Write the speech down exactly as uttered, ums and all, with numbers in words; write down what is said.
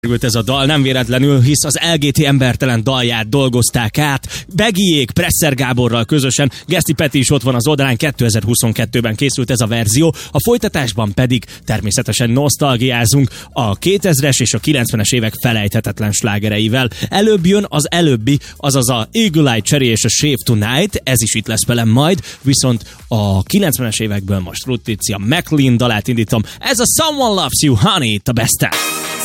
Ez a dal nem véletlenül, hisz az el gé té embertelen dalját dolgozták át. Begiék Presser Gáborral közösen, Geszti Peti is ott van az oldalán, kétezer-huszonkettőben készült ez a verzió, a folytatásban pedig természetesen nosztalgiázunk a kétezres és a kilencvenes évek felejthetetlen slágereivel. Előbb jön az előbbi, azaz a Eagle Eye Cherry és a Shave Tonight, ez is itt lesz velem majd, viszont a kilencvenes évekből most Leticia McLean dalát indítom, ez a Someone Loves You Honey, itt a Best.